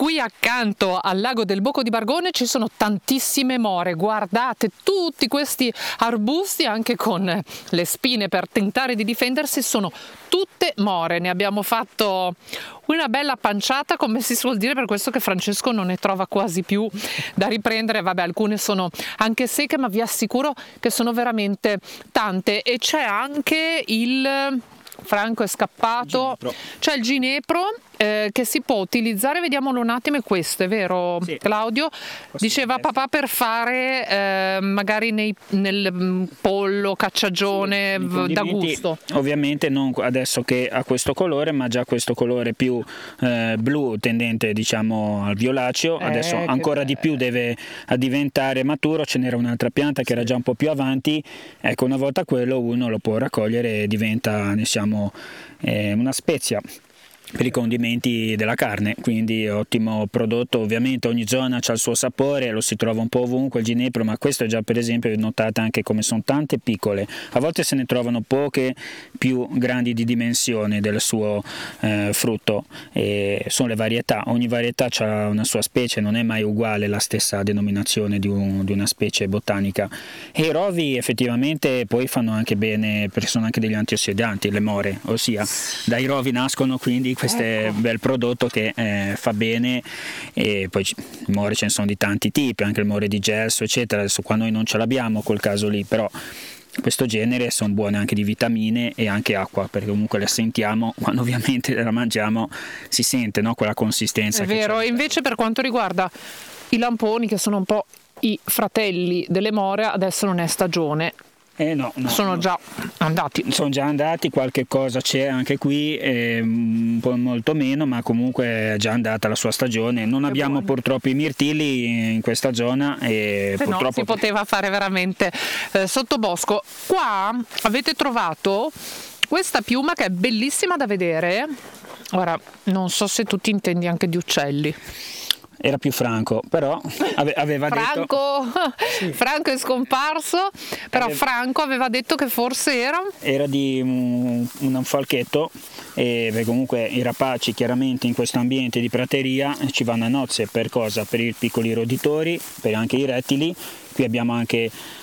Qui accanto al lago del Bocco di Bargone ci sono tantissime more, guardate tutti questi arbusti anche con le spine per tentare di difendersi, sono tutte more. Ne abbiamo fatto una bella panciata, come si suol dire, per questo che Francesco non ne trova quasi più da riprendere. Vabbè, alcune sono anche secche, ma vi assicuro che sono veramente tante. E c'è anche il Franco è scappato, c'è il ginepro che si può utilizzare, vediamolo un attimo, è questo, è vero? Sì. Claudio diceva papà per fare magari nel pollo, cacciagione, sì, da gusto. Ovviamente non adesso che ha questo colore, ma già questo colore più blu tendente, diciamo, al violaceo. Adesso ancora di più deve diventare maturo. Ce n'era un'altra pianta che era già un po' più avanti, ecco, una volta quello uno lo può raccogliere e diventa, diciamo, una spezia per i condimenti della carne, quindi ottimo prodotto. Ovviamente ogni zona ha il suo sapore, lo si trova un po' ovunque il ginepro, ma questo è già, per esempio, notate anche come sono tante piccole, a volte se ne trovano poche più grandi di dimensione del suo frutto, e sono le varietà, ogni varietà ha una sua specie, non è mai uguale la stessa denominazione di una specie botanica. E i rovi effettivamente poi fanno anche bene, perché sono anche degli antiossidanti, le more, ossia dai rovi nascono quindi questo è un bel prodotto che fa bene. E poi il more ce ne sono di tanti tipi, anche il more di gelso eccetera. Adesso qua noi non ce l'abbiamo quel caso lì, però questo genere sono buone anche di vitamine e anche acqua, perché comunque le sentiamo quando ovviamente la mangiamo, si sente, no, quella consistenza. È vero. E invece per quanto riguarda i lamponi, che sono un po' i fratelli delle more, adesso non è stagione. No, sono già andati. Sono già andati, qualche cosa c'è anche qui, un po' molto meno, ma comunque è già andata la sua stagione. Non abbiamo purtroppo i mirtilli in questa zona e se purtroppo no si poteva fare veramente sottobosco. Qua avete trovato questa piuma che è bellissima da vedere. Ora non so se tu ti intendi anche di uccelli. Era più Franco, però aveva detto... Sì. Franco è scomparso, però Franco aveva detto che forse era di un falchetto, e comunque i rapaci chiaramente in questo ambiente di prateria ci vanno a nozze. Per cosa? Per i piccoli roditori, per anche i rettili. Qui abbiamo anche